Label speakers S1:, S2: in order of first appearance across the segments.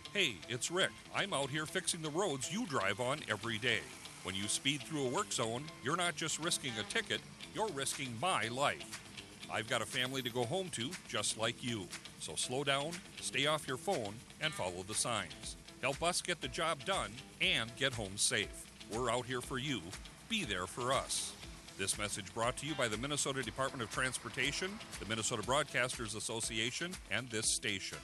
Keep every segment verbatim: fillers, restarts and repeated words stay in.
S1: Hey, it's Rick. I'm out here fixing the roads you drive on every day. When you speed through a work zone, you're not just risking a ticket, you're risking my life. I've got a family to go home to, just like you. So slow down, stay off your phone, and follow the signs. Help us get the job done and get home safe. We're out here for you. Be there for us. This message brought to you by the Minnesota Department of Transportation, the Minnesota Broadcasters Association, and this station.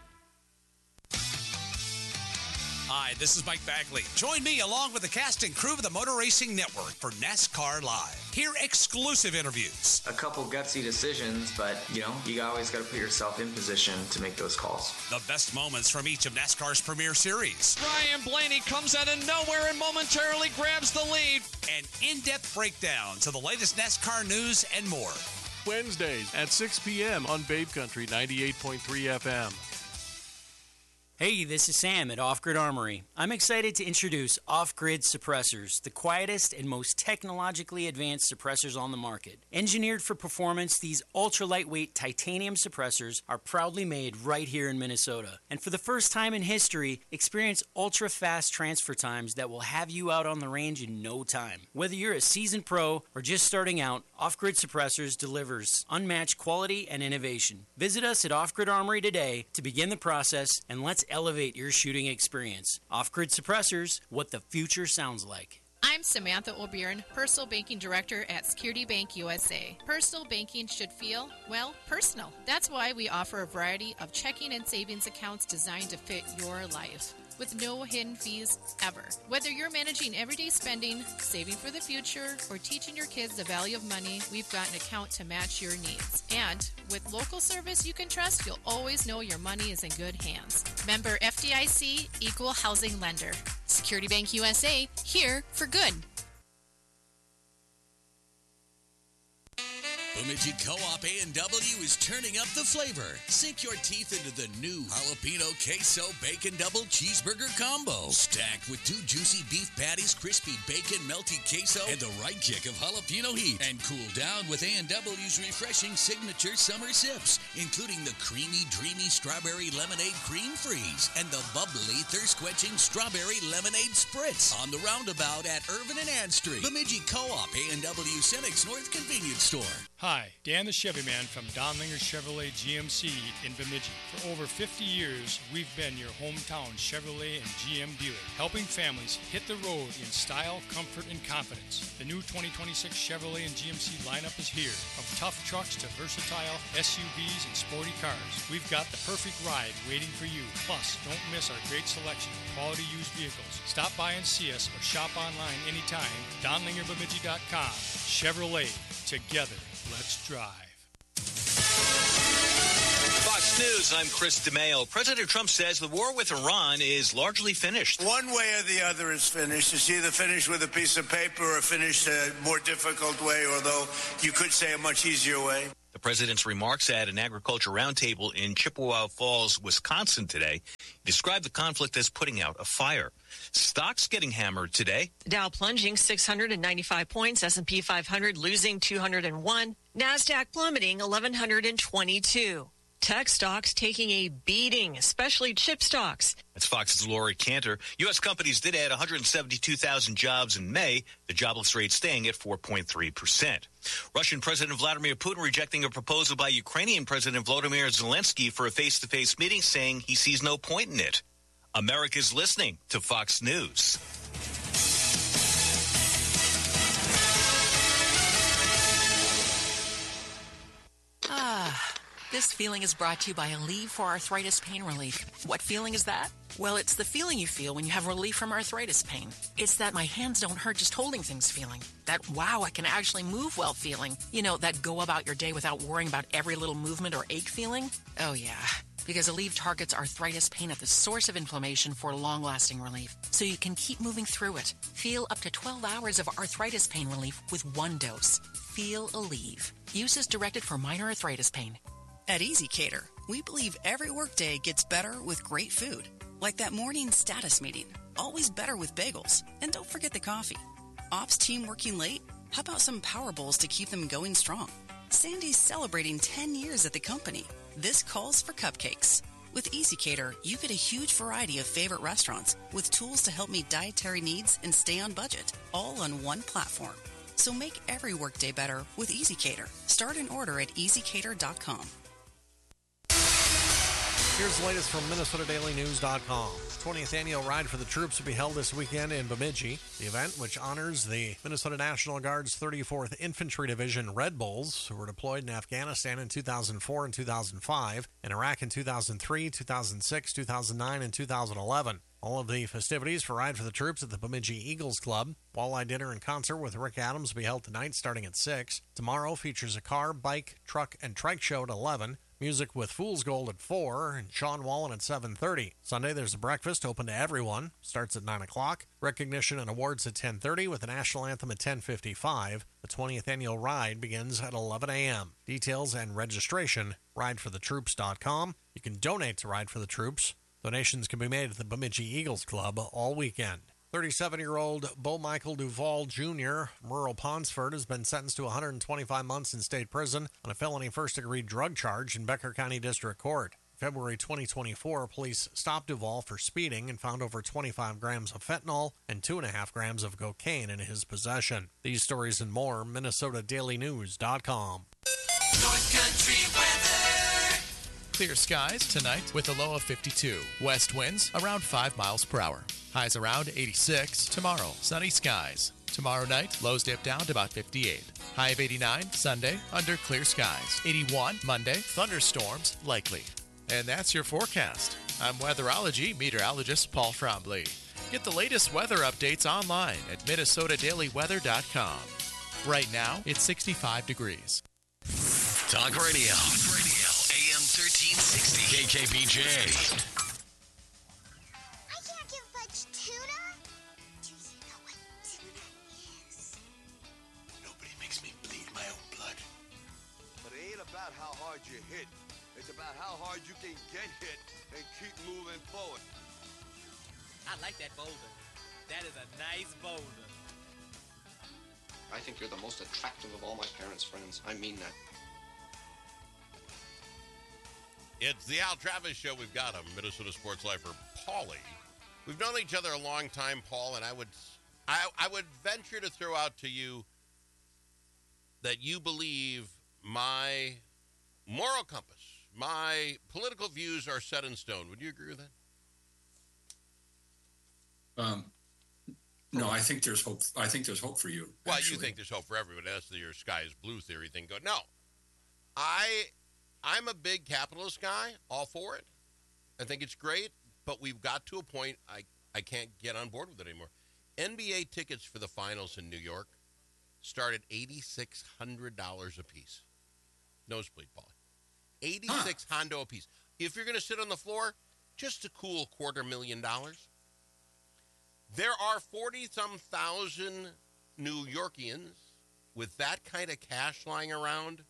S2: Hi, this is Mike Bagley. Join me along with the cast and crew of the Motor Racing Network for NASCAR Live. Hear exclusive interviews.
S3: A couple gutsy decisions, but, you know, you always got to put yourself in position to make those calls.
S2: The best moments from each of NASCAR's premier series.
S4: Ryan Blaney comes out of nowhere and momentarily grabs the lead.
S2: And in-depth breakdowns of the latest NASCAR news and more.
S5: Wednesdays at six p.m. on Babe Country ninety-eight point three F M.
S6: Hey, this is Sam at Off Grid Armory. I'm excited to introduce Off Grid Suppressors, the quietest and most technologically advanced suppressors on the market. Engineered for performance, these ultra-lightweight titanium suppressors are proudly made right here in Minnesota. And for the first time in history, experience ultra-fast transfer times that will have you out on the range in no time. Whether you're a seasoned pro or just starting out, Off Grid Suppressors delivers unmatched quality and innovation. Visit us at Off Grid Armory today to begin the process, and let's elevate your shooting experience. Off-Grid Suppressors, what the future sounds like.
S7: I'm Samantha O'Byrne, Personal Banking Director at Security Bank U S A. Personal banking should feel, well, personal. That's why we offer a variety of checking and savings accounts designed to fit your life, with no hidden fees ever. Whether you're managing everyday spending, saving for the future, or teaching your kids the value of money, we've got an account to match your needs. And with local service you can trust, you'll always know your money is in good hands. Member F D I C, Equal Housing Lender. Security Bank U S A, here for good.
S8: Bemidji Co-op A and W is turning up the flavor. Sink your teeth into the new Jalapeno Queso Bacon Double Cheeseburger Combo. Stacked with two juicy beef patties, crispy bacon, melty queso, and the right kick of jalapeno heat. And cool down with A and W's refreshing signature summer sips, including the creamy, dreamy strawberry lemonade cream freeze and the bubbly, thirst-quenching strawberry lemonade spritz. On the roundabout at Irvin and Ann Street. Bemidji Co-op A and W Cenex North Convenience Store.
S9: Hi, Dan the Chevy Man from Donlinger Chevrolet G M C in Bemidji. For over fifty years, we've been your hometown Chevrolet and G M dealer, helping families hit the road in style, comfort, and confidence. The new twenty twenty-six Chevrolet and G M C lineup is here. From tough trucks to versatile S U Vs and sporty cars, we've got the perfect ride waiting for you. Plus, don't miss our great selection of quality used vehicles. Stop by and see us or shop online anytime. Donlinger Bemidji dot com. Chevrolet. Together. Let's drive.
S10: Fox News, I'm Chris DeMaio. President Trump says the war with Iran is largely finished.
S11: One way or the other is finished. It's either finished with a piece of paper or finished a more difficult way, although you could say a much easier way.
S10: The president's remarks at an agriculture roundtable in Chippewa Falls, Wisconsin today described the conflict as putting out a fire. Stocks getting hammered today.
S12: Dow plunging six hundred ninety-five points, S and P five hundred losing two hundred one, NASDAQ plummeting eleven twenty-two. Tech stocks taking a beating, especially chip stocks.
S10: That's Fox's Lori Cantor. U S companies did add one hundred seventy-two thousand jobs in May, the jobless rate staying at four point three percent. Russian President Vladimir Putin rejecting a proposal by Ukrainian President Volodymyr Zelensky for a face-to-face meeting, saying he sees no point in it. America's listening to Fox News.
S13: Ah, this feeling is brought to you by Aleve for Arthritis Pain Relief. What feeling is that? Well, it's the feeling you feel when you have relief from arthritis pain. It's that my hands don't hurt just holding things feeling. That, wow, I can actually move well feeling. You know, that go about your day without worrying about every little movement or ache feeling. Oh, yeah. Because Aleve targets arthritis pain at the source of inflammation for long-lasting relief, so you can keep moving through it. Feel up to twelve hours of arthritis pain relief with one dose. Feel Aleve. Use as directed for minor arthritis pain.
S14: At Easy Cater, we believe every workday gets better with great food. Like that morning status meeting. Always better with bagels. And don't forget the coffee. Ops team working late? How about some power bowls to keep them going strong? Sandy's celebrating ten years at the company. This calls for cupcakes. With EasyCater, you get a huge variety of favorite restaurants with tools to help meet dietary needs and stay on budget, all on one platform. So make every workday better with EasyCater. Start an order at easy cater dot com.
S15: Here's the latest from Minnesota Daily News dot com. twentieth Annual Ride for the Troops will be held this weekend in Bemidji. The event, which honors the Minnesota National Guard's thirty-fourth Infantry Division Red Bulls, who were deployed in Afghanistan in two thousand four and two thousand five, in Iraq in two thousand three, two thousand six, two thousand nine, and two thousand eleven. All of the festivities for Ride for the Troops at the Bemidji Eagles Club. Walleye dinner and concert with Rick Adams will be held tonight starting at six. Tomorrow features a car, bike, truck, and trike show at eleven. Music with Fool's Gold at four and Sean Wallen at seven thirty. Sunday, there's a breakfast open to everyone. Starts at nine o'clock. Recognition and awards at ten thirty with the national anthem at ten fifty-five. The twentieth Annual Ride begins at eleven a.m. Details and registration, ride for the troops dot com. You can donate to Ride for the Troops. Donations can be made at the Bemidji Eagles Club all weekend. thirty-seven-year-old Bo Michael Duvall Junior, Merle Ponsford, has been sentenced to one hundred twenty-five months in state prison on a felony first-degree drug charge in Becker County District Court. In February twenty twenty-four, police stopped Duvall for speeding and found over twenty-five grams of fentanyl and two point five grams of cocaine in his possession. These stories and more, Minnesota Daily News dot com.
S16: North Country weather.
S17: Clear skies tonight with a low of fifty-two. West winds around five miles per hour. Highs around eighty-six. Tomorrow, sunny skies. Tomorrow night, lows dip down to about fifty-eight. High of eighty-nine. Sunday, under clear skies. eighty-one. Monday, thunderstorms likely. And that's your forecast. I'm weatherology meteorologist Paul Frombley. Get the latest weather updates online at Minnesota Daily Weather dot com. Right now, it's sixty-five degrees.
S8: Talk radio. Talk radio. A M thirteen sixty. K K B J.
S18: You hit. It's about how hard you can get hit and keep moving forward.
S19: I like that boulder. That is a nice boulder.
S20: I think you're the most attractive of all my parents' friends. I mean that.
S21: It's the Al Travis Show. We've got a Minnesota sports lifer, Paulie. We've known each other a long time, Paul, and I would, I, I would venture to throw out to you that you believe my moral compass, my political views are set in stone. Would you agree with that?
S22: Um, no, I think there's hope. I think there's hope for you.
S21: Well,
S22: actually.
S21: you think there's hope for everyone. That's the your sky is blue theory thing. Go no, I, I'm a big capitalist guy. All for it. I think it's great, but we've got to a point I I can't get on board with it anymore. N B A tickets for the finals in New York start at eighty-six hundred dollars a piece. Nosebleed, Paul. eighty-six huh. Hondo a piece. If you're going to sit on the floor, just a cool quarter million dollars. There are forty-some thousand New Yorkians with that kind of cash lying around.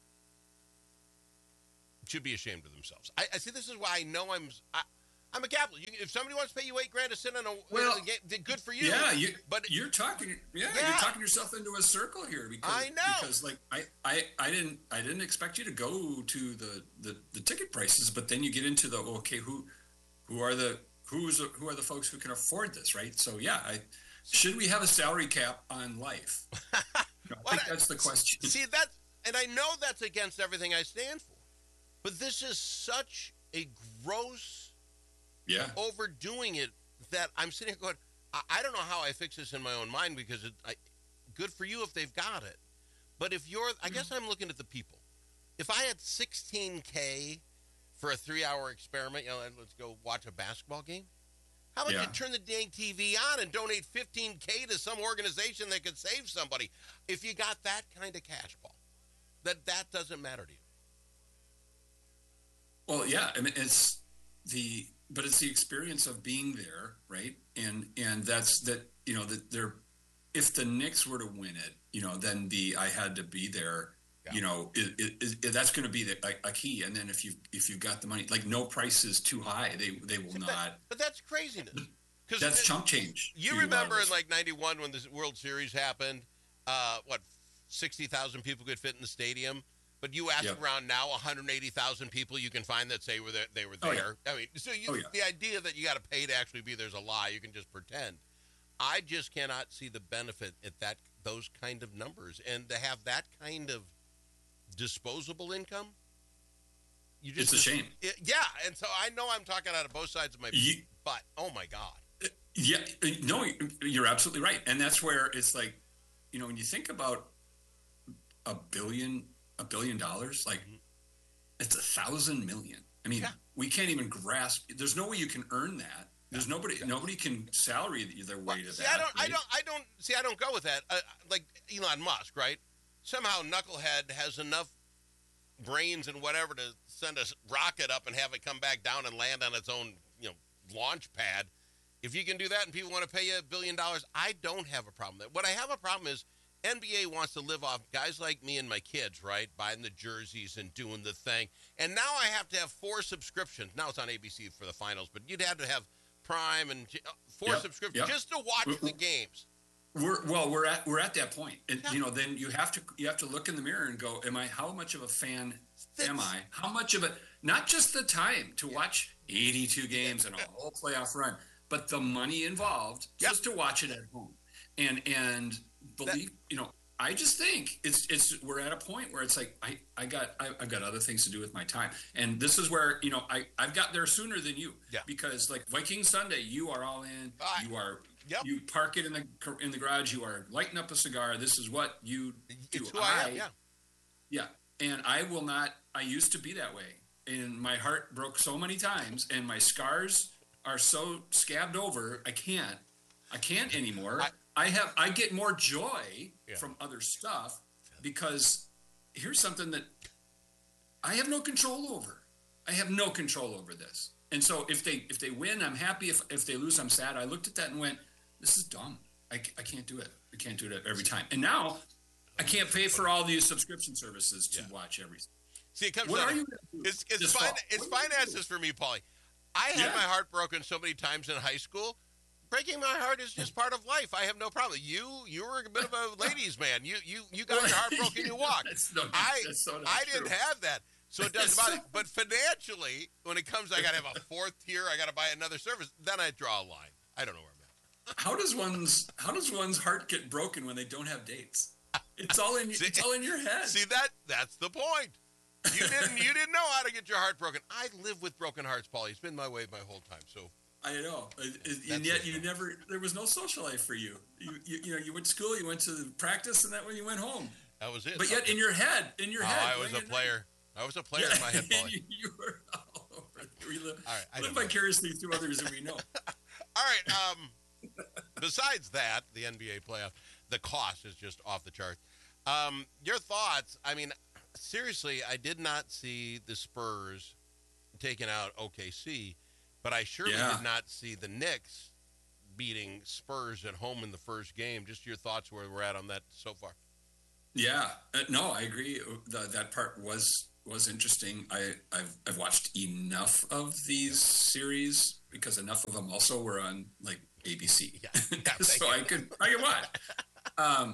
S21: Should be ashamed of themselves. I, I see. This is why I know I'm. I, I'm a capitalist. You, if somebody wants to pay you eight grand to sit on a, well, a game, good for you.
S22: Yeah, you,
S21: but
S22: you're talking. Yeah,
S21: yeah,
S22: you're talking yourself into a circle here. Because,
S21: I know.
S22: Because like I, I, I didn't, I didn't expect you to go to the, the, the ticket prices, but then you get into the okay, who, who are the who's who are the folks who can afford this, right? So yeah, I should we have a salary cap on life? You know, I think that's the question.
S21: See that, and I know that's against everything I stand for, but this is such a gross.
S22: Yeah.
S21: Overdoing it that I'm sitting here going, I, I don't know how I fix this in my own mind because it, I, good for you if they've got it. But if you're, I guess I'm looking at the people. If I had sixteen K for a three-hour experiment, you know, let's go watch a basketball game. How about yeah. you turn the dang T V on and donate fifteen K to some organization that could save somebody? If you got that kind of cash, Paul, that that doesn't matter to you.
S22: Well, yeah, I mean, it's the. But it's the experience of being there, right? And and that's that. You know that they're. If the Knicks were to win it, you know, then the I had to be there. Yeah. You know, it, it, it, that's going to be the, a, a key. And then if you if you've got the money, like no price is too high, they they will
S21: but,
S22: not.
S21: But that's craziness.
S22: Because that's it, chump change.
S21: You remember in like ninety-one when the World Series happened, uh, what sixty thousand people could fit in the stadium. But you ask
S22: Yep.
S21: around now, one hundred eighty thousand people you can find that say were there, they were
S22: Oh,
S21: there. I mean, so you,
S22: Oh, yeah.
S21: the idea that you got to pay to actually be there's a lie. You can just pretend. I just cannot see the benefit at that those kind of numbers, and to have that kind of disposable income. You just,
S22: It's a shame.
S21: It, yeah, and so I know I'm talking out of both sides of my
S22: You-
S21: butt. Oh my God.
S22: Yeah, no, you're absolutely right, and that's where it's like, you know, when you think about a billion, a billion dollars, like it's a thousand million. I mean, we can't even grasp. There's no way you can earn that. There's nobody, nobody can salary their way to
S21: See,
S22: that.
S21: I don't, I
S22: right?
S21: don't, I don't. See, I don't go with that. Uh, like Elon Musk, right? Somehow Knucklehead has enough brains and whatever to send a rocket up and have it come back down and land on its own, you know, launch pad. If you can do that and people want to pay you a billion dollars, I don't have a problem with that. What I have a problem is N B A wants to live off guys like me and my kids, right? Buying the jerseys and doing the thing. And now I have to have four subscriptions. Now it's on A B C for the finals, but you'd have to have Prime and four
S22: Yep,
S21: subscriptions
S22: yep.
S21: just to watch the games.
S22: We're well, we're at we're at that point, and you know, then you have to you have to look in the mirror and go, "Am I? How much of a fan am I? How much of it? Not just the time to watch eighty-two games and a whole playoff run, but the money involved just to watch it at home." And and believe you know, I just think it's it's we're at a point where it's like I I got I, I've got other things to do with my time, and this is where you know I I've got there sooner than you,
S21: yeah.
S22: because like Viking Sunday, you are all in,
S21: Ah,
S22: you are.
S21: Yep.
S22: You park it in the in the garage. You are lighting up a cigar. This is what you do.
S21: It's who I am, yeah.
S22: Yeah, and I will not. I used to be that way, and my heart broke so many times, and my scars are so scabbed over. I can't. I can't anymore. I, I have. I get more joy
S21: Yeah.
S22: from other stuff because here's something that I have no control over. I have no control over this. And so if they if they win, I'm happy. If if they lose, I'm sad. I looked at that and went, this is dumb. I, I can't do it. I can't do it every time. And now I can't pay for all these subscription services to watch everything.
S21: See, it comes
S22: What
S21: down
S22: are
S21: to-
S22: you gonna do
S21: It's it's,
S22: this
S21: fin-
S22: fall?
S21: it's
S22: What are you gonna
S21: finances for me, Paulie. I had
S22: Yeah.
S21: my heart broken so many times in high school. Breaking my heart is just part of life. I have no problem. You you were a bit of a ladies' man. You you you got your heart broken. You walked.
S22: That's no-
S21: I
S22: that's so not
S21: I didn't
S22: true.
S21: have that, so it doesn't bother. But financially, when it comes, I got to have a fourth tier. I got to buy another service. Then I draw a line. I don't know where I'm at.
S22: How does one's how does one's heart get broken when they don't have dates? It's all in
S21: See-
S22: it's all in your head.
S21: See that? That's the point. You didn't you didn't know how to get your heart broken. I live with broken hearts, Paulie. It's been my way my whole time. So.
S22: I know, and
S21: That's
S22: yet
S21: it.
S22: you never. There was no social life for you. You, you. you know, you went to school, you went to practice, and that when you went home.
S21: That was it.
S22: But yet, in your head, in your
S21: Oh,
S22: head,
S21: I was
S22: going
S21: a
S22: in-
S21: player. I was a player
S22: Yeah,
S21: in my head, Paulie.
S22: you, you were all over. We live,
S21: All right, I
S22: live
S21: don't know.
S22: vicariously through others that we know.
S21: All right. Um, besides that, the N B A playoff, the cost is just off the chart. Um, your thoughts? I mean, seriously, I did not see the Spurs taking out O K C, but I surely
S22: Yeah.
S21: did not see the Knicks beating Spurs at home in the first game. Just your thoughts where we're at on that so far.
S22: Yeah, uh, no, I agree. The, that part was was interesting. I I've I've watched enough of these series because enough of them also were on like A B C, so I could I could watch. Um,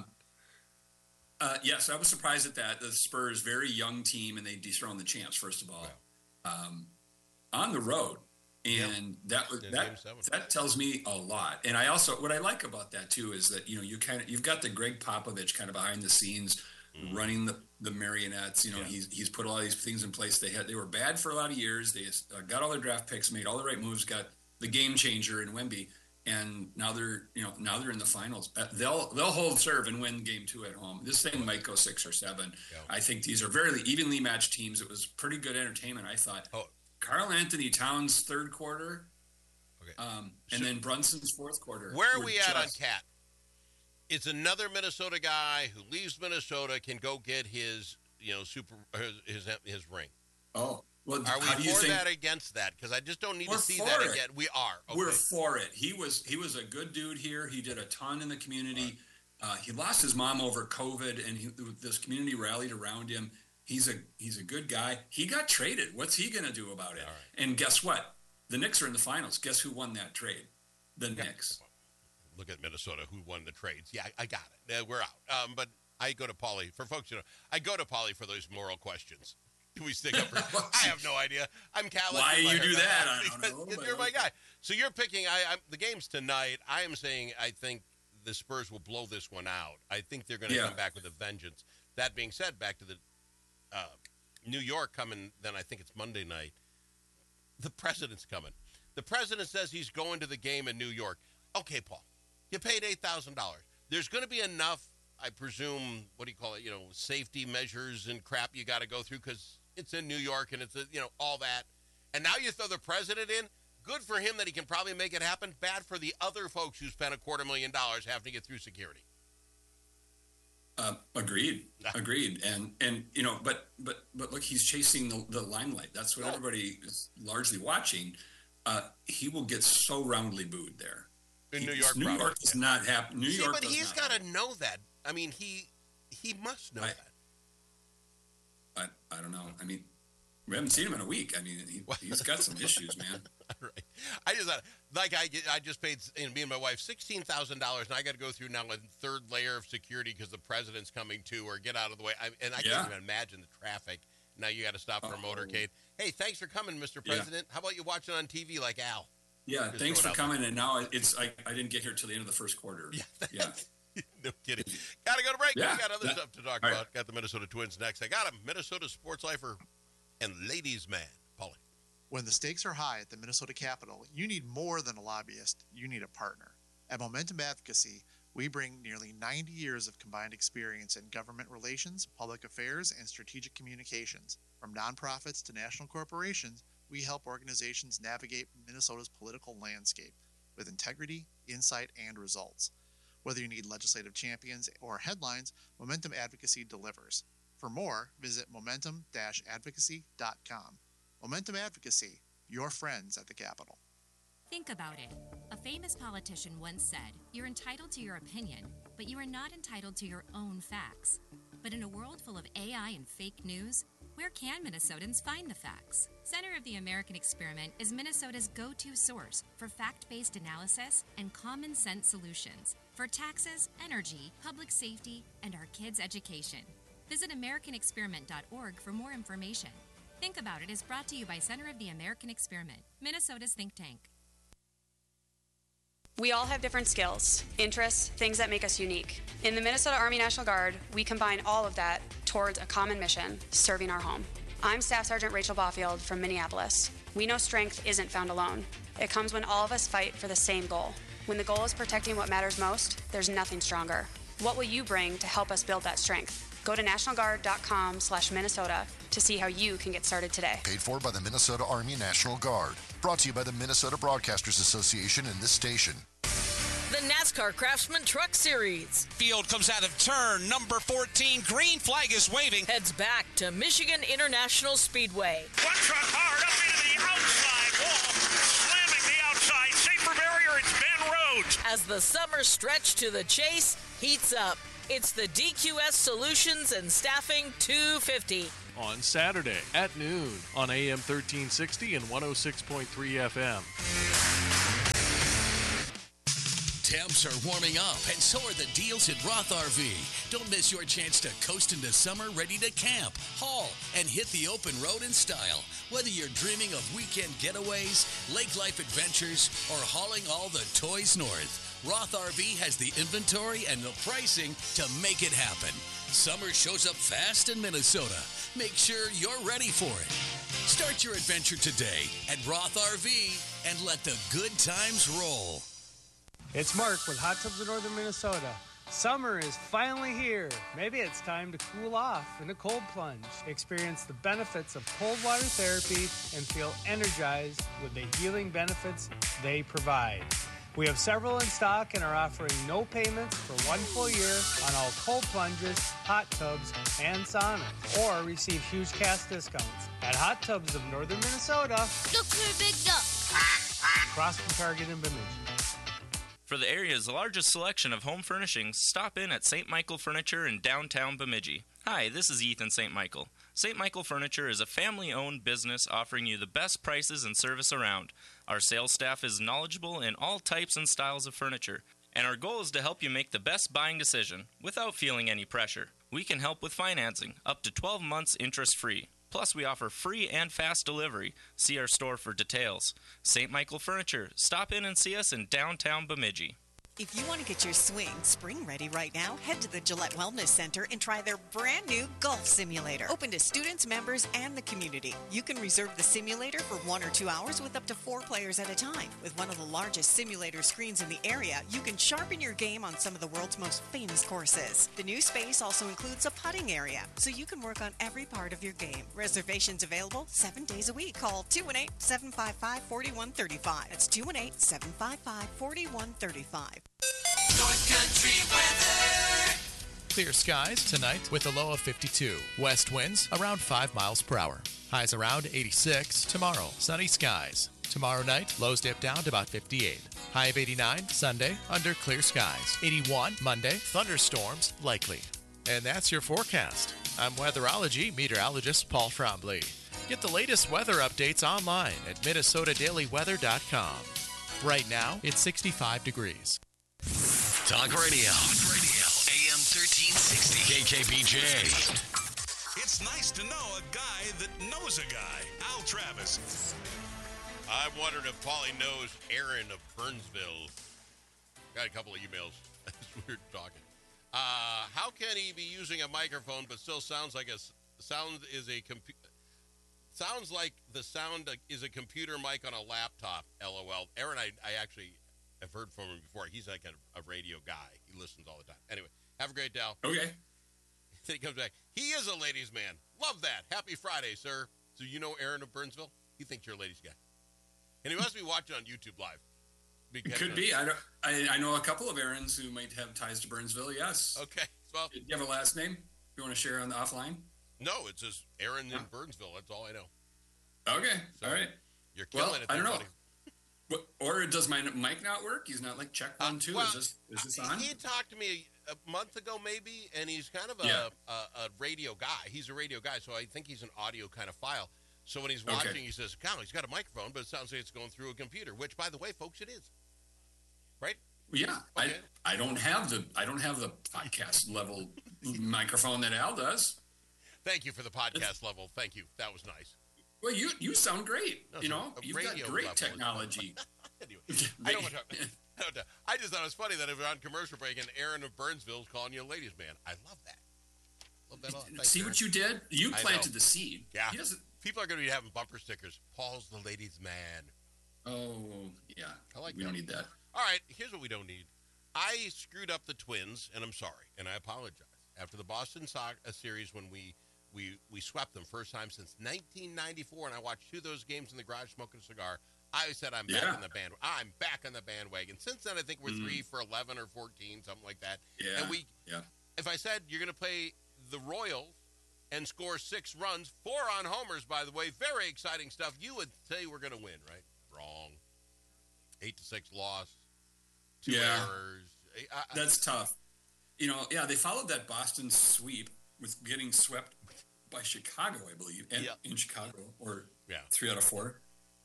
S22: uh, yes, I was surprised at that. The Spurs, very young team, and they dethroned the champs. First of all, um, on the road, and that was
S21: In
S22: that
S21: Game seven.
S22: that tells me a lot. And I also what I like about that too is that you know you kind of you've got the Greg Popovich kind of behind the scenes running the, the marionettes. You know he's he's put a lot of these things in place. They had they were bad for a lot of years. They uh, got all their draft picks, made all the right moves, got the game changer in Wemby, and now they're you know now they're in the finals. Uh, they'll they'll hold serve and win game two at home. This thing might go six or seven. I think these are very evenly matched teams. It was pretty good entertainment. I thought.
S21: Oh.
S22: Karl Anthony Towns third quarter,
S21: Okay.
S22: um, and
S21: So-
S22: then Brunson's fourth quarter.
S21: Where are
S22: were
S21: we at on
S22: just-
S21: Cat? It's another Minnesota guy who leaves Minnesota, can go get his, you know, super his his, his ring.
S22: Oh, well,
S21: Are we
S22: how do you
S21: for
S22: think-
S21: that, against that? Because I just don't need
S22: We're
S21: to see
S22: for
S21: that
S22: it.
S21: again. We are. Okay.
S22: We're for it. He was he was a good dude here. He did a ton in the community. Uh, he lost his mom over COVID, and he, this community rallied around him. He's a he's a good guy. He got traded. What's he going to do about it? And guess what? The Knicks are in the finals. Guess who won that trade? The Knicks.
S21: Look at Minnesota, who won the trades. Yeah, I got it. Uh, we're out. Um, but I go to Paulie. For folks, you know, I go to Paulie for those moral questions. Do we stick up for I have no idea. I'm Catholic.
S22: Why you do that? I don't know.
S21: You're my guy. So you're picking, I, I'm, the game's tonight. I am saying I think the Spurs will blow this one out. I think they're going to
S22: Yeah.
S21: come back with a vengeance. That being said, back to the uh, New York coming, then I think it's Monday night. The president's coming. The president says he's going to the game in New York. Okay, Paul, you paid eight thousand dollars. There's going to be enough, I presume, what do you call it, you know, safety measures and crap you got to go through because it's in New York and it's, a, you know, all that. And now you throw the president in. Good for him that he can probably make it happen. Bad for the other folks who spent a quarter million dollars having to get through security.
S22: Uh, agreed, agreed, and and you know, but but but look, he's chasing the, the limelight. That's what everybody is largely watching. Uh, he will get so roundly booed there.
S21: In
S22: He-
S21: New York,
S22: New
S21: probably.
S22: York does not happen. New
S21: See,
S22: York,
S21: but
S22: does
S21: he's
S22: not
S21: got to know that. I mean, he he must know
S22: I-
S21: that.
S22: I, I don't know. I mean, we haven't seen him in a week. I mean, he, he's got some issues, man.
S21: Right. I just thought, like I, I just paid, and me and my wife, sixteen thousand dollars, and I got to go through now a third layer of security because the president's coming too, or get out of the way. I, and I
S22: Yeah.
S21: can't even imagine the traffic. Now you got to stop for a
S22: Oh.
S21: motorcade. Hey, thanks for coming, Mister
S22: Yeah.
S21: President. How about you watch it on T V like Al?
S22: Yeah,
S21: Just
S22: thanks
S21: throw
S22: for
S21: it out
S22: coming. And now it's I, I didn't get here till the end of the first quarter. Yeah, yeah.
S21: No kidding. Got to go to break.
S22: Yeah.
S21: We got other
S22: That-
S21: stuff to talk
S22: all
S21: about.
S22: right.
S21: Got the Minnesota Twins next. I got him. Minnesota sports lifer and ladies man, Paulie.
S1: When the stakes are high at the Minnesota Capitol, you need more than a lobbyist. You need a partner. At Momentum Advocacy, we bring nearly ninety years of combined experience in government relations, public affairs, and strategic communications. From nonprofits to national corporations, we help organizations navigate Minnesota's political landscape with integrity, insight, and results. Whether you need legislative champions or headlines, Momentum Advocacy delivers. For more, visit momentum dash advocacy dot com. Momentum Advocacy, your friends at the Capitol.
S3: Think about it. A famous politician once said, "You're entitled to your opinion, but you are not entitled to your own facts." But in a world full of A I and fake news, where can Minnesotans find the facts? Center of the American Experiment is Minnesota's go-to source for fact-based analysis and common sense solutions for taxes, energy, public safety, and our kids' education. Visit american experiment dot org for more information. Think About It is brought to you by Center of the American Experiment, Minnesota's think tank.
S23: We all have different skills, interests, things that make us unique. In the Minnesota Army National Guard, we combine all of that towards a common mission, serving our home. I'm Staff Sergeant Rachel Baufield from Minneapolis. We know strength isn't found alone. It comes when all of us fight for the same goal. When the goal is protecting what matters most, there's nothing stronger. What will you bring to help us build that strength? Go to national guard dot com slash Minnesota to see how you can get started today.
S24: Paid for by the Minnesota Army National Guard. Brought to you by the Minnesota Broadcasters Association and this station.
S25: The NASCAR Craftsman Truck Series.
S2: Field comes out of turn number fourteen. Green flag is waving.
S25: Heads back to Michigan International Speedway.
S26: One truck hard up into the outside wall, slamming the outside. Safer barrier, it's Ben Rhodes.
S25: As the summer stretch to the chase heats up, it's the D Q S Solutions and Staffing two fifty.
S5: On Saturday at noon on A M thirteen sixty and one oh six point three F M.
S8: Temps are warming up, and so are the deals at Roth R V. Don't miss your chance to coast into summer ready to camp, haul, and hit the open road in style. Whether you're dreaming of weekend getaways, lake life adventures, or hauling all the toys north, Roth R V has the inventory and the pricing to make it happen. Summer shows up fast in Minnesota. Make sure you're ready for it. Start your adventure today at Roth R V and let the good times roll.
S27: It's Mark with Hot Tubs of Northern Minnesota. Summer is finally here. Maybe it's time to cool off in a cold plunge. Experience the benefits of cold water therapy and feel energized with the healing benefits they provide. We have several in stock and are offering no payments for one full year on all cold plunges, hot tubs, and saunas, or receive huge cash discounts at Hot Tubs of Northern Minnesota.
S28: Look for a big duck.
S27: Across from Target in Bemidji.
S29: For the area's largest selection of home furnishings, stop in at Saint Michael Furniture in downtown Bemidji. Hi, this is Ethan Saint Michael. Saint Michael Furniture is a family-owned business offering you the best prices and service around. Our sales staff is knowledgeable in all types and styles of furniture. And our goal is to help you make the best buying decision without feeling any pressure. We can help with financing, up to twelve months interest-free. Plus, we offer free and fast delivery. See our store for details. Saint Michael Furniture. Stop in and see us in downtown Bemidji.
S4: If you want to get your swing spring ready right now, head to the Gillette Wellness Center and try their brand new golf simulator. Open to students, members, and the community. You can reserve the simulator for one or two hours with up to four players at a time. With one of the largest simulator screens in the area, you can sharpen your game on some of the world's most famous courses. The new space also includes a putting area, so you can work on every part of your game. Reservations available seven days a week. Call two one eight, seven five five, four one three five. That's two one eight, seven five five, four one three five.
S16: North Country weather.
S17: Clear skies tonight with a low of fifty-two. West winds around five miles per hour. Highs around eighty-six. Tomorrow, sunny skies. Tomorrow night, lows dip down to about fifty-eight. High of eighty-nine. Sunday, under clear skies. eighty-one. Monday, thunderstorms likely. And that's your forecast. I'm weatherology meteorologist Paul Trombley. Get the latest weather updates online at minnesota daily weather dot com. Right now, it's sixty-five degrees.
S8: Talk radio. Talk radio. A M thirteen sixty. K K B J.
S6: It's nice to know a guy that knows a guy. Al Travis.
S21: I'm wondering if Paulie knows Aaron of Burnsville. Got a couple of emails as we were talking. Uh, how can he be using a microphone but still sounds like a sound is a computer? Sounds like the sound is a computer mic on a laptop. LOL. Aaron, I, I actually have heard from him before. He's like a, a radio guy. He listens all the time. Anyway, have a great day.
S22: Okay.
S21: Then he comes back. He is a ladies' man. Love that. Happy Friday, sir. So you know Aaron of Burnsville? He thinks you're a ladies' guy. And he must be watching on YouTube Live.
S22: It could be. I, don't, I I know a couple of Aarons who might have ties to Burnsville, yes.
S21: Okay. Well,
S22: do you have a last name you want to share on the offline?
S21: No, it's just Aaron in Burnsville. That's all I know.
S22: Okay. So all right.
S21: You're killing
S22: well,
S21: it.
S22: I don't
S21: buddy.
S22: know. Or does my mic not work? He's not like check one, two.
S21: Uh, well,
S22: is this is this on?
S21: He talked to me a month ago, maybe, and he's kind of a,
S22: Yeah.
S21: a, a radio guy. He's a radio guy, so I think he's an audio kind of file. So when he's watching,
S22: Okay.
S21: he says, "Cow, he's got a microphone, but it sounds like it's going through a computer." Which, by the way, folks, it is. Right?
S22: Yeah.
S21: Okay.
S22: I I don't have the I don't have the podcast level microphone that Al does.
S21: Thank you for the podcast level. Thank you. That was nice.
S22: Well, you you sound great.
S21: No,
S22: you
S21: so
S22: know,
S21: a
S22: you've got
S21: radio
S22: great
S21: level.
S22: technology.
S21: Anyway, I don't want to. I don't know. I just thought it was funny that if we're on commercial break and Aaron of Burnsville is calling you a ladies' man. I love that. Love that a lot. Thanks,
S22: See
S21: Aaron.
S22: what you did? You
S21: I
S22: planted
S21: know.
S22: the seed.
S21: Yeah.
S22: He doesn't.
S21: People are going to be having bumper stickers. Paul's the ladies' man.
S22: Oh yeah.
S21: I like
S22: we
S21: that.
S22: don't need that.
S21: All right, here's what we don't need. I screwed up the Twins, and I'm sorry, and I apologize. After the Boston Sox series, when we, we we swept them first time since nineteen ninety-four, and I watched two of those games in the garage smoking a cigar, I said I'm back
S22: Yeah.
S21: on the band. I'm back on the bandwagon. Since then, I think we're
S22: Mm.
S21: three for eleven or fourteen, something like that.
S22: Yeah.
S21: And we,
S22: yeah.
S21: if I said you're going to play the Royals and score six runs, four on homers, by the way, very exciting stuff, you would say we're going to win, right? Wrong. Eight to six loss. Two
S22: Yeah.
S21: errors. I, I,
S22: That's tough. You know, yeah, they followed that Boston sweep with getting swept by Chicago, I believe, and,
S21: Yeah.
S22: in Chicago, or
S21: Yeah.
S22: three out of four.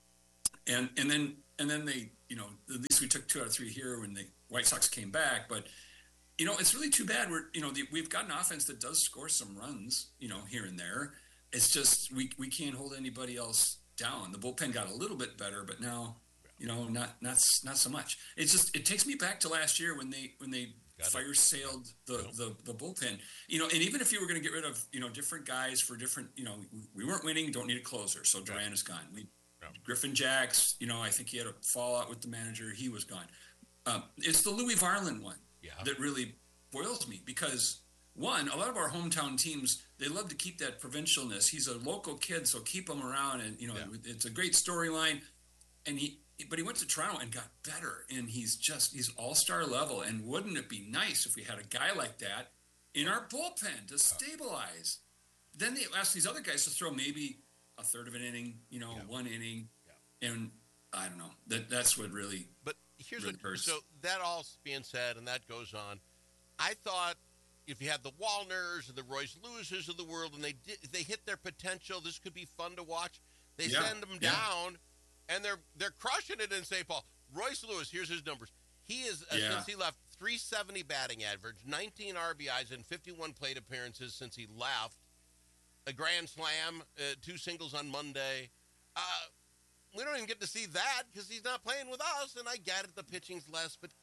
S22: And and then and then they, you know, at least we took two out of three here when the White Sox came back. But you know, it's really too bad. We're you know the, we've got an offense that does score some runs, you know, here and there. It's just we we can't hold anybody else down. The bullpen got a little bit better, but now. You know, not not not so much. It's just it takes me back to last year when they when they
S21: Got it.
S22: fire sailed the, the the bullpen. You know, and even if you were going to get rid of you know different guys for different, you know, we weren't winning. Don't need a closer, so Duran is gone. We
S21: Yeah.
S22: Griffin Jacks, you know, I think he had a fallout with the manager. He was gone. Um, it's the Louis Varland one
S21: Yeah.
S22: that really boils me because one, a lot of our hometown teams they love to keep that provincialness. He's a local kid, so keep him around, and you know,
S21: Yeah.
S22: it's a great storyline. And he, but he went to Toronto and got better, and he's just he's all-star level. And wouldn't it be nice if we had a guy like that in our bullpen to stabilize? Then they ask these other guys to throw maybe a third of an inning, you know,
S21: Yeah.
S22: one inning,
S21: Yeah.
S22: and I don't know. That that's what really.
S21: But here's
S22: really
S21: what.
S22: hurts.
S21: So that all being said, and that goes on, I thought if you had the Wallners and the Royce Lewises of the world, and they did, they hit their potential, this could be fun to watch. They
S22: Yeah.
S21: send them
S22: Yeah.
S21: down, and they're they're crushing it in Saint Paul. Royce Lewis, here's his numbers. He is uh,
S22: Yeah.
S21: since he left three seventy batting average, nineteen R B Is, and fifty-one plate appearances since he left. A grand slam, uh, two singles on Monday. Uh, we don't even get to see that because he's not playing with us, and I get it, the pitching's less, but...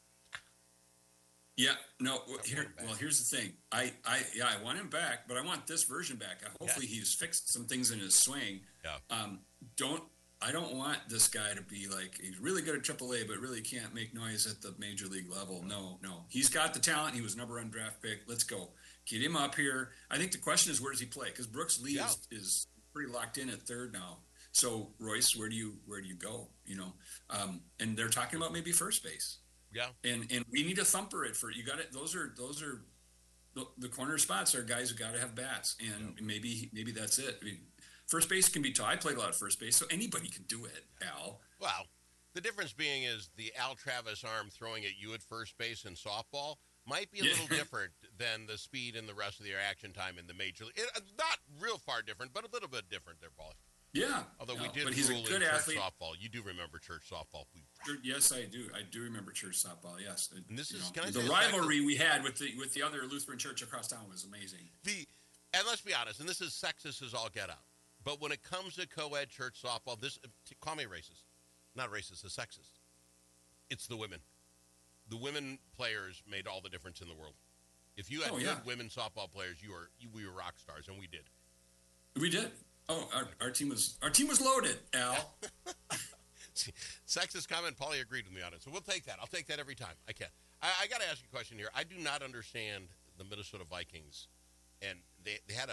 S22: Yeah, no, well, here, well, here's the thing. I, I, yeah, I want him back, but I want this version back. Hopefully yeah. he's fixed some things in his swing.
S21: Yeah.
S22: Um, don't... I don't want this guy to be like, he's really good at triple A, but really can't make noise at the major league level. No, no. He's got the talent. He was number one draft pick. Let's go. Get him up here. I think the question is, where does he play? Because Brooks Lee yeah. is, is pretty locked in at third now. So, Royce, where do you where do you go? You know, um, and they're talking about maybe first base.
S21: Yeah.
S22: And and we need a thumper at first. You got it. Those are those are the, the corner spots are guys who got to have bats, and yeah. maybe maybe that's it. I mean, first base can be tough. I played a lot of first base, so anybody can do it, Al.
S21: Well, the difference being is the Al Travis arm throwing at you at first base in softball might be a
S22: Yeah.
S21: little different than the speed and the rest of the action time in the major league. It, not real far different, but a little bit different there, Paul.
S22: Yeah.
S21: Although
S22: no,
S21: we did
S22: but he's a
S21: rule
S22: good
S21: in church
S22: athlete.
S21: softball. You do remember church softball. We,
S22: Sure, yes, I do. I do remember church softball. Yes,
S21: And this
S22: You
S21: is-
S22: know,
S21: can I
S22: the
S21: say the
S22: rivalry
S21: fact
S22: we had with the with the other Lutheran church across town was amazing.
S21: the and let's be honest, and this is sexist as all get out. But when it comes to co-ed church softball, this call me racist, not racist, it's sexist. It's the women. The women players made all the difference in the world. If you had
S22: Oh,
S21: good
S22: yeah.
S21: women softball players, you were you, we were rock stars, and we did.
S22: We did. Oh, our, our team was our team was loaded, Al.
S21: See, sexist comment. Paulie agreed with me on it, so we'll take that. I'll take that every time. I can. I, I got to ask you a question here. I do not understand the Minnesota Vikings, and they they had a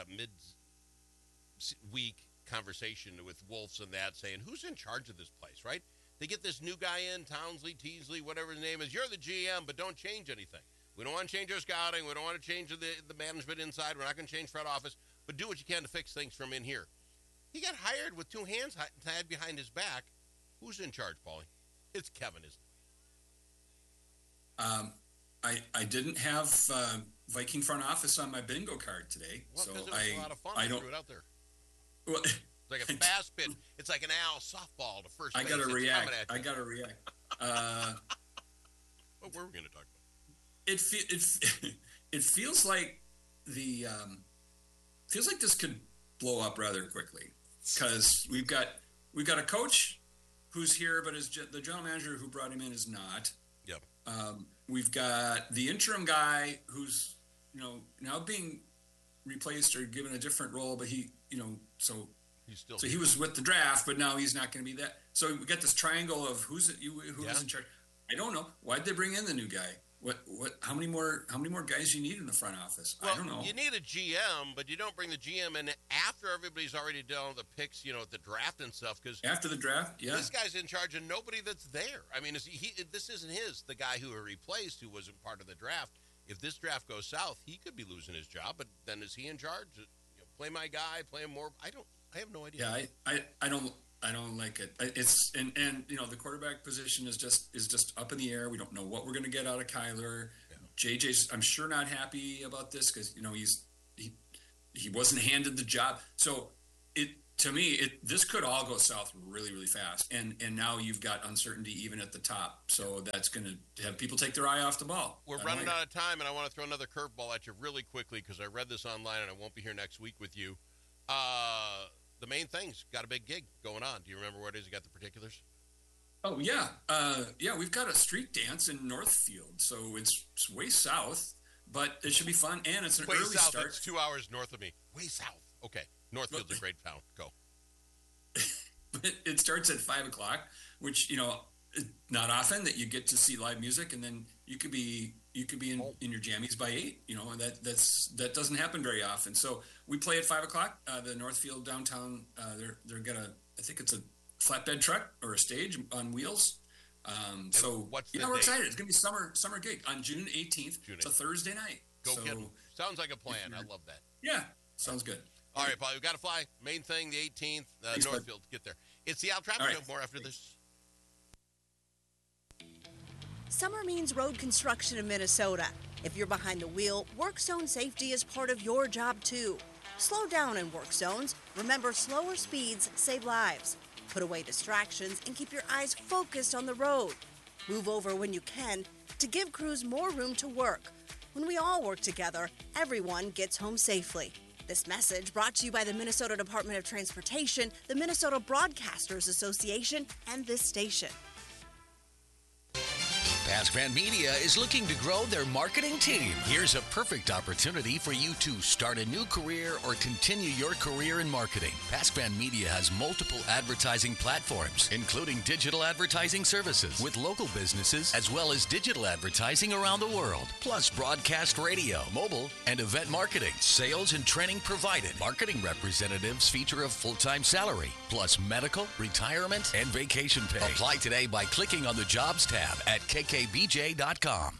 S21: mid-week conversation with Wolves and that, saying who's in charge of this place, right? They get this new guy in, Townsley, Teasley, whatever his name is. You're the G M, but don't change anything. We don't want to change our scouting. We don't want to change the, the management inside. We're not going to change front office, but do what you can to fix things from in here. He got hired with two hands tied behind his back. Who's in charge, Paulie? It's Kevin, isn't it?
S22: Um, I I didn't have uh, Viking front office on my bingo card today,
S21: Well,
S22: so
S21: because it was
S22: I
S21: a lot of fun.
S22: I
S21: I
S22: don't.
S21: threw it out there.
S22: Well,
S21: It's like a fast pitch. It's like an Al softball to first
S22: I
S21: base.
S22: got to
S21: It's
S22: react.
S21: coming at
S22: I
S21: you.
S22: got to react. Uh,
S21: What were we going to talk about?
S22: it fe- it fe- it feels like the um, feels like this could blow up rather quickly because we've got we've got a coach who's here, but is ge- the general manager who brought him in is not.
S21: Yep.
S22: Um, we've got the interim guy who's you know now being replaced or given a different role, but he you know so
S21: He's still
S22: so he was with the draft, but now he's not going to be that. So we got this triangle of who's it, you who's
S21: Yeah.
S22: in charge. I don't know. Why'd they bring in the new guy? What what? How many more? How many more guys you need in the front office?
S21: Well,
S22: I don't know.
S21: you need a G M, but you don't bring the G M in after everybody's already done the picks, you know, at the draft and stuff. Because
S22: After the draft, yeah.
S21: this guy's in charge of nobody that's there. I mean, is he, he, this isn't his. The guy who he replaced, who wasn't part of the draft. If this draft goes south, he could be losing his job. But then is he in charge? You know, play my guy, play him more. I don't. I have no idea.
S22: Yeah, I, I, I don't I don't like it. I- It's and, and you know the quarterback position is just is just up in the air. We don't know what we're going to get out of Kyler. J J's I'm sure not happy about this because you know he's he he wasn't handed the job. So it to me it this could all go south really really fast. And and now you've got uncertainty even at the top. So that's going to have people take their eye off the ball.
S21: We're
S22: I don't
S21: running
S22: like
S21: out of time, and I want to throw another curveball at you really quickly because I read this online, and I won't be here next week with you. Uh, the main thing's got a big gig going on. Do you remember what it is? You got the particulars?
S22: Oh yeah, uh, yeah. We've got a street dance in Northfield, so it's, it's way south, but it should be fun, and it's an
S21: Way
S22: early
S21: south.
S22: start.
S21: It's two hours north of me. Way south. Okay, Northfield's a great town. Go.
S22: But it starts at five o'clock, which you know, not often that you get to see live music, and then you could be you could be in, in your jammies by eight. You know, and that that's that doesn't happen very often. So we play at five o'clock. Uh, the Northfield downtown. Uh, they're they're gonna. I think it's a flatbed truck or a stage on wheels. Um, so
S21: what's
S22: you
S21: the
S22: know, we're
S21: date?
S22: excited. It's gonna be summer summer gig on June eighteenth. It's a Thursday night.
S21: Go
S22: so,
S21: get 'em. Sounds like a plan. I love that.
S22: Yeah, sounds good.
S21: All right, Paul, we've got to fly. Main thing, the eighteenth, uh,
S22: Thanks, bud.
S21: Northfield. Get there. It's the Al Travis
S22: All right.
S21: Show. More after this.
S7: Summer means road construction in Minnesota. If you're behind the wheel, work zone safety is part of your job too. Slow down in work zones. Remember, slower speeds save lives. Put away distractions and keep your eyes focused on the road. Move over when you can to give crews more room to work. When we all work together, everyone gets home safely. This message brought to you by the Minnesota Department of Transportation, the Minnesota Broadcasters Association, and this station.
S8: Pascran Media is looking to grow their marketing team. Here's a perfect opportunity for you to start a new career or continue your career in marketing. Pascran Media has multiple advertising platforms, including digital advertising services with local businesses, as well as digital advertising around the world, plus broadcast radio, mobile, and event marketing. Sales and training provided. Marketing representatives feature a full-time salary, plus medical, retirement, and vacation pay. Apply today by clicking on the Jobs tab at K K B J dot com.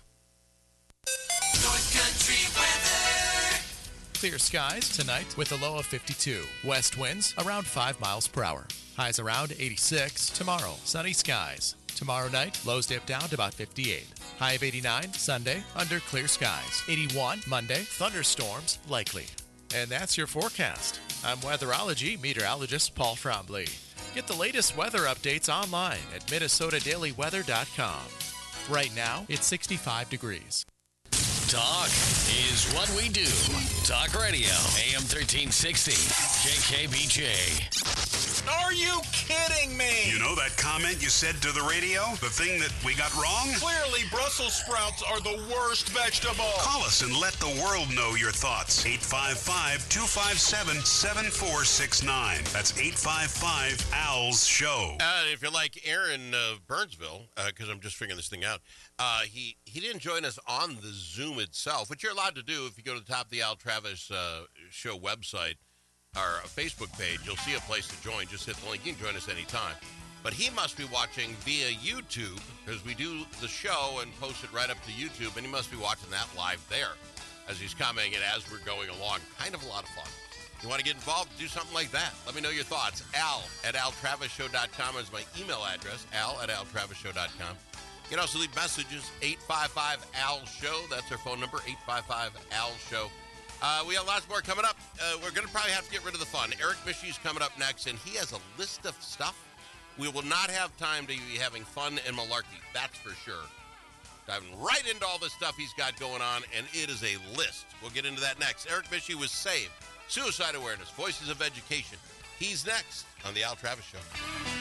S16: North Country weather.
S17: Clear skies tonight with a low of fifty-two. West winds around five miles per hour. Highs around eighty-six. Tomorrow, sunny skies. Tomorrow night, lows dip down to about fifty-eight. High of eighty-nine. Sunday, under clear skies. eighty-one. Monday, thunderstorms likely. And that's your forecast. I'm weatherology meteorologist Paul Trombley. Get the latest weather updates online at Minnesota Daily Weather dot com. Right now, it's sixty-five degrees.
S8: Talk is what we do. Talk Radio, A M thirteen sixty, K K B J.
S6: Are you kidding me? You know that comment you said to the radio? The thing that we got wrong? Clearly, Brussels sprouts are the worst vegetable. Call us and let the world know your thoughts. eight five five, two five seven, seven four six nine. That's eight five five, A L S show.
S21: Uh, if you're like Aaron of Burnsville, because uh, I'm just figuring this thing out, uh, he, he didn't join us on the Zoom itself, which you're allowed to do if you go to the top of the Al Travis uh, Show website. Our Facebook page, you'll see a place to join. Just hit the link. You can join us anytime. But he must be watching via YouTube because we do the show and post it right up to YouTube, and he must be watching that live there as he's commenting it as we're going along. Kind of a lot of fun. You want to get involved? Do something like that. Let me know your thoughts. Al at Al Travis Show dot com is my email address. Al at Al Travis Show dot com. You can also leave messages. eight five five, A L S show. That's our phone number. eight five five, A L S show. Uh, we got lots more coming up. Uh, we're going to probably have to get rid of the fun. Eric Mishy's coming up next, and he has a list of stuff. We will not have time to be having fun and malarkey, that's for sure. Diving right into all the stuff he's got going on, and it is a list. We'll get into that next. Eric Mishy was saved. Suicide awareness, voices of education. He's next on the Al Travis Show.